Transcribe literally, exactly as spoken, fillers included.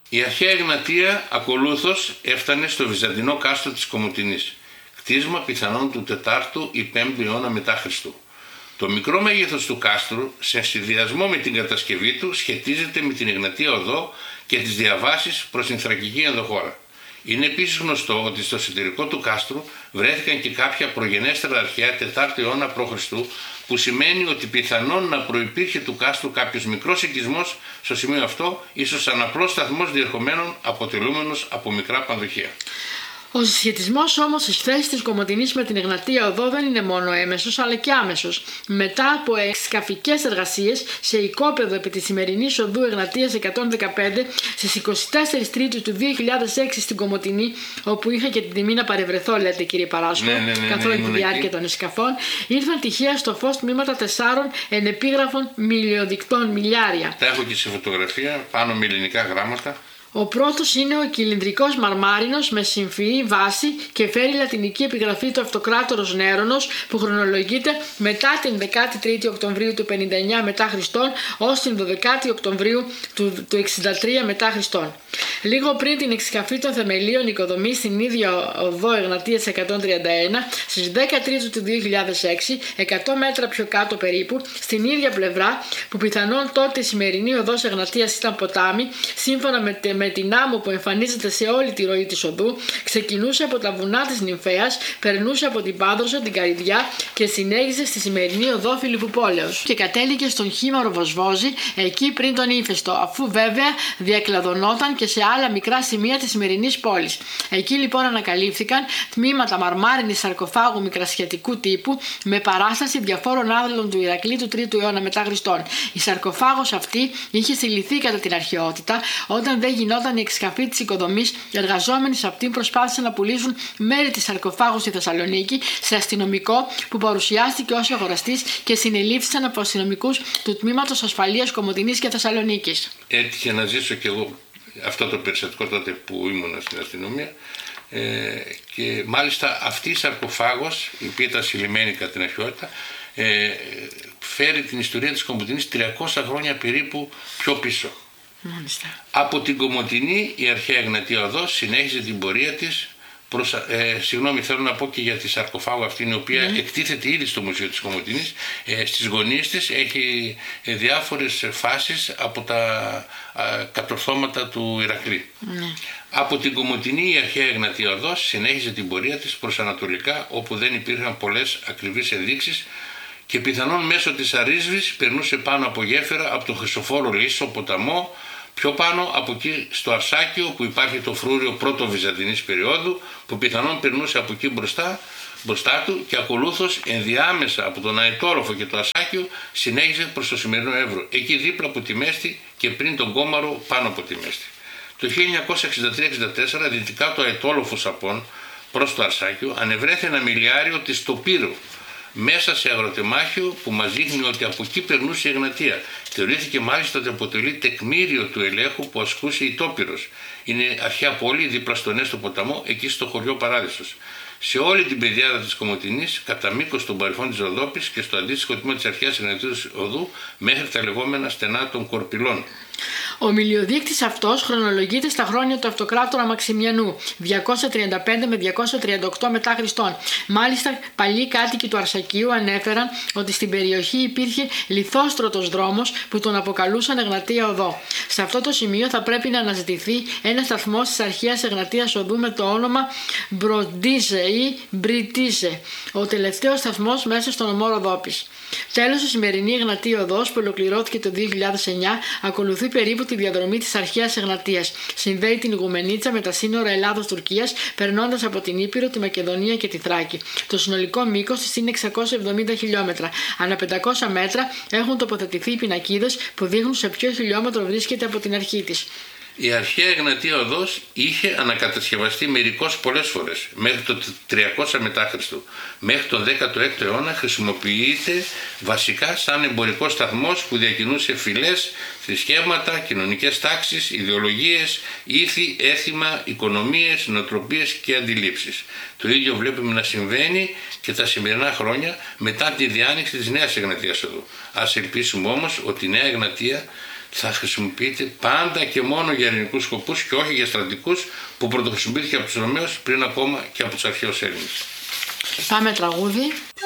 Η αρχαία Εγνατία ακολούθως έφτανε στο βυζαντινό κάστρο της Κομοτηνής, κτίσμα πιθανόν του τετάρτου ή πέμπτου αιώνα μετά Χριστού. Το μικρό μέγεθος του κάστρου, σε συνδυασμό με την κατασκευή του, σχετίζεται με την Εγνατία Οδό και τις διαβάσεις προς την Θρακική ενδοχώρα. Είναι επίσης γνωστό ότι στο εσωτερικό του κάστρου βρέθηκαν και κάποια προγενέστερα αρχαία τετάρτου αιώνα π.Χ., που σημαίνει ότι πιθανόν να προϋπήρχε του κάστρου κάποιος μικρός οικισμός στο σημείο αυτό, ίσως σαν απλός σταθμός διερχομένων αποτελούμενος από μικρά πανδοχεία. Ο συσχετισμός όμως της θέσης της Κομοτηνής με την Εγνατία Οδό δεν είναι μόνο έμεσος αλλά και άμεσος. Μετά από εξκαφικές εργασίες σε οικόπεδο επί της σημερινής οδού Εγνατίας εκατόν δεκαπέντε στις εικοστή τέταρτη Τρίτου του δύο χιλιάδες έξι στην Κομοτηνή, όπου είχα και την τιμή να παρευρεθώ, λέτε κύριε Παράσκο, ναι, ναι, ναι, καθ' όλη ναι, τη διάρκεια εκεί. των εσκαφών, ήρθαν τυχαία στο φως τμήματα τεσσάρων ενεπίγραφων μιλιοδικτών, μιλιάρια. Τα έχω και σε φωτογραφία πάνω με ελληνικά γράμματα. Ο πρώτος είναι ο κυλινδρικός μαρμάρινος με συμφυή βάση και φέρει λατινική επιγραφή του Αυτοκράτορος Νέρονος, που χρονολογείται μετά την δεκάτη τρίτη Οκτωβρίου του πενήντα εννιά μετά Χριστόν ως την δωδεκάτη Οκτωβρίου του, του εξήντα τρία μετά Χριστόν. Λίγο πριν την εξκαφή των θεμελίων οικοδομής στην ίδια οδό Εγνατίας εκατόν τριάντα ένα, στις δέκα Τρίτου του δύο χιλιάδες έξι, εκατό μέτρα πιο κάτω περίπου, στην ίδια πλευρά που πιθανόν τότε η σημερινή οδός Εγνατίας ήταν ποτάμι, σύμφωνα με, με την άμμο που εμφανίζεται σε όλη τη ροή της οδού, ξεκινούσε από τα βουνά της Νυμφέας, περνούσε από την Πάδροσο, την Καρυδιά και συνέχιζε στη σημερινή οδό Φιλιππουπόλεως και κατέληγε στον Χήμαρο Βοσβόζη, εκεί πριν τον Ύφεστο, αφού βέβαια διακλαδωνόταν και σε άλλα μικρά σημεία της σημερινής πόλης. Εκεί λοιπόν ανακαλύφθηκαν τμήματα μαρμάρινης σαρκοφάγου μικρασιατικού τύπου με παράσταση διαφόρων άδελων του Ηρακλή του τρίτου αιώνα μετά Χριστόν. Η σαρκοφάγος αυτή είχε συλληφθεί κατά την αρχαιότητα, όταν δεν γινόταν η εξκαφή της οικοδομής. Οι εργαζόμενοι σε αυτήν προσπάθησαν να πουλήσουν μέρη της σαρκοφάγου στη Θεσσαλονίκη σε αστυνομικό που παρουσιάστηκε ως αγοραστής και συνελήφθησαν από αστυνομικούς του Τμήματος Ασφαλείας Κομοτηνής και Θεσσαλονίκης. Έτυχε να ζήσω κι εγώ αυτό το περιστατικό τότε που ήμουν στην αστυνομία, ε, και μάλιστα αυτή η σαρκοφάγος, η οποία ήταν συλλημένη κατά την αρχαιότητα, ε, φέρει την ιστορία της Κομοτηνής τριακόσια χρόνια περίπου πιο πίσω. Μάλιστα. Από την Κομοτηνή η αρχαία Εγνατία Οδός συνέχιζε την πορεία της προς, ε, συγγνώμη, θέλω να πω και για τη σαρκοφάγο αυτή, η οποία mm. εκτίθεται ήδη στο Μουσείο της Κομοτηνής. Ε, στις γωνίες της έχει ε, διάφορες φάσεις από τα ε, κατορθώματα του Ηρακλή. Mm. Από την Κομοτηνή η αρχαία Εγνατία Οδός συνέχιζε την πορεία της προς ανατολικά, όπου δεν υπήρχαν πολλές ακριβείς ενδείξεις, και πιθανόν μέσω της Αρίσβης περνούσε πάνω από γέφυρα από τον Χριστοφόρο Λύσσο ποταμό, πιο πάνω από εκεί στο Αρσάκιο που υπάρχει το φρούριο πρώτο βυζαντινής περίοδου, που πιθανόν περνούσε από εκεί μπροστά, μπροστά του, και ακολούθως ενδιάμεσα από τον Αετόροφο και το Αρσάκιο συνέχιζε προς το σημερινό Εύρο, εκεί δίπλα από τη Μέστη και πριν τον Κόμαρο πάνω από τη Μέστη. Το χίλια εννιακόσια εξήντα τρία εξήντα τέσσερα δυτικά το Αετόλοφο Σαπών προς το Αρσάκιο ανεβρέθη ένα μιλιάριο της Τοπύρου, μέσα σε αγροτεμάχιο που μας δείχνει ότι από εκεί περνούσε η Εγνατία. Θεωρήθηκε μάλιστα ότι αποτελεί τεκμήριο του ελέγχου που ασκούσε η Τόπυρος. Είναι αρχαία πόλη δίπλα στον Έστω ποταμό, εκεί στο χωριό Παράδεισος. Σε όλη την πεδιάδα της Κομοτηνής, κατά μήκος των παρυφών της Ροδόπης και στο αντίστοιχο τμήμα της αρχαίας Εγνατίας Οδού, μέχρι τα λεγόμενα στενά των Κορπυλών. Ο μιλιοδείκτης αυτός χρονολογείται στα χρόνια του Αυτοκράτορα Μαξιμιανού, διακόσια τριάντα πέντε με διακόσια τριάντα οκτώ μετά Χριστόν. Μάλιστα, παλιοί κάτοικοι του Αρσακίου ανέφεραν ότι στην περιοχή υπήρχε λιθόστρωτος δρόμος που τον αποκαλούσαν Εγνατία Οδό. Σε αυτό το σημείο θα πρέπει να αναζητηθεί ένα σταθμός της αρχαίας Εγνατίας Οδού με το όνομα Μπροντίζε ή Μπριτίζε, ο τελευταίος σταθμός μέσα στον ομό Ροδόπης. Τέλος, η σημερινή Εγνατία Οδός, που ολοκληρώθηκε το δύο χιλιάδες εννιά, ακολουθεί περίπου τη διαδρομή της αρχαίας Εγνατίας. Συνδέει την Ιγουμενίτσα με τα σύνορα Ελλάδος-Τουρκίας, περνώντας από την Ήπειρο, τη Μακεδονία και τη Θράκη. Το συνολικό μήκος της είναι εξακόσια εβδομήντα χιλιόμετρα. Ανά πεντακόσια μέτρα έχουν τοποθετηθεί οι πινακίδες που δείχνουν σε ποιο χιλιόμετρο βρίσκεται από την αρχή της. Η αρχαία Εγνατία Οδός είχε ανακατασκευαστεί μερικώς πολλές φορές, μέχρι το τριακόσια μετά Χριστού. Μέχρι τον δέκατο έκτο αιώνα χρησιμοποιείται βασικά σαν εμπορικός σταθμός που διακινούσε φυλές, θρησκεύματα, κοινωνικές τάξεις, ιδεολογίες, ήθη, έθιμα, οικονομίες, νοοτροπίες και αντιλήψεις. Το ίδιο βλέπουμε να συμβαίνει και τα σημερινά χρόνια μετά τη διάνοιξη της νέας Εγνατίας Οδού. Ας ελπίσουμε όμως ότι η νέα Εγνατία θα χρησιμοποιείται πάντα και μόνο για ελληνικούς σκοπούς και όχι για στρατικούς, που πρωτοχρησιμοποιήθηκε από τους Ρωμαίους πριν ακόμα και από τους αρχαίους Έλληνες. Πάμε τραγούδι.